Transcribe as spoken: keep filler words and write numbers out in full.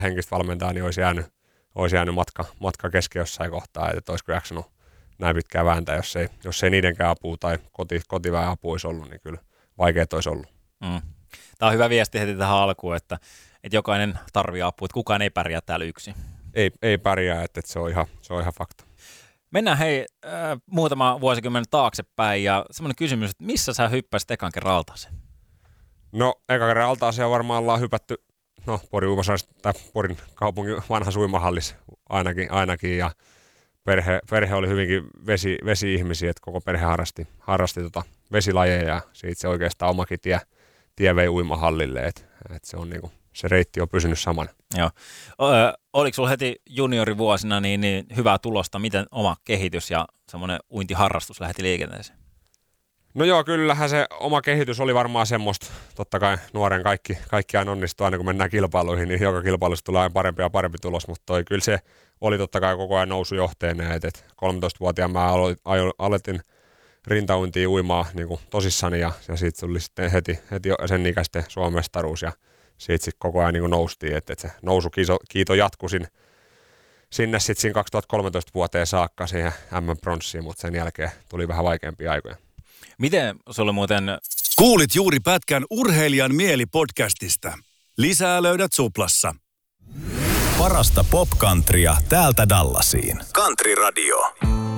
henkistä valmentajaa, niin olisi jäänyt, olisi jäänyt matka, matka kesken jossain kohtaa, että olisiko jaksanut näin pitkään vääntää, jos ei, jos ei niidenkään apua tai koti, kotiväen apu olisi ollut, niin kyllä vaikeat olisi ollut. Mm. Tämä on hyvä viesti heti tähän alkuun, että, että jokainen tarvitsee apua, että kukaan ei pärjää täällä yksin. Ei, ei pärjää, että, että se, on ihan, se on ihan fakta. Mennään hei äh, muutama vuosikymmen taaksepäin ja semmoinen kysymys, että missä sä hyppäsit ekan kerran altaaseen? No, ekan kerran altaaseen varmaan ollaan hypätty, no Porin uimasalissa tai Porin kaupungin vanhassa uimahallissa ainakin, ainakin ja perhe, perhe oli hyvinkin vesi, vesi-ihmisiä, että koko perhe harrasti, harrasti tota vesilajeja ja siitä se oikeastaan omakin tie, tie vei uimahallille, että et se on niinku, se reitti on pysynyt samana. Joo. Ö, oliko sulla heti juniorivuosina niin, niin hyvää tulosta, miten oma kehitys ja semmoinen uintiharrastus lähti liikenteeseen? No joo, kyllähän se oma kehitys oli varmaan semmoista, totta kai nuoren kaikki, kaikki aina onnistuu aina kun mennään kilpailuihin, niin joka kilpailussa tulee aina parempi ja parempi tulos, mutta toi, kyllä se oli totta kai koko ajan nousujohteinen, että et kolmetoistavuotiaana mä aloitin rintauintia uimaa niin kuin tosissani ja, ja siitä tuli sitten heti, heti sen ikäisten Suomen mestaruus ja siitä sitten koko ajan niin kuin noustiin, että et se nousukiito jatkui sin, sinne sitten siinä kaksituhattakolmetoista vuoteen saakka siihen M M-pronssiin, mutta sen jälkeen tuli vähän vaikeampia aikoja. Miten sulle muuten... Kuulit juuri pätkän Urheilijan mieli-podcastista. Lisää löydät Suplassa. Parasta popcountrya täältä Dallasiin. Country Radio.